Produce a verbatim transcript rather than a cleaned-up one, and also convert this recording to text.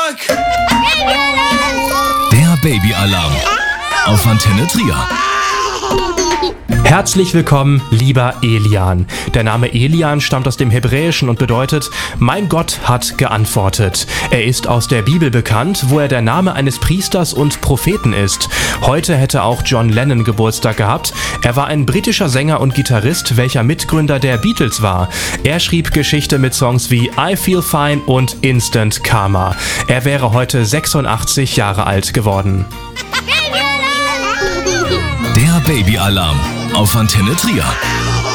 Tag! Der Babyalarm auf Antenne Trier. Herzlich willkommen, lieber Elian. Der Name Elian stammt aus dem Hebräischen und bedeutet, mein Gott hat geantwortet. Er ist aus der Bibel bekannt, wo er der Name eines Priesters und Propheten ist. Heute hätte auch John Lennon Geburtstag gehabt. Er war ein britischer Sänger und Gitarrist, welcher Mitgründer der Beatles war. Er schrieb Geschichte mit Songs wie I Feel Fine und Instant Karma. Er wäre heute sechsundachtzig Jahre alt geworden. Der Babyalarm auf Antenne Trier.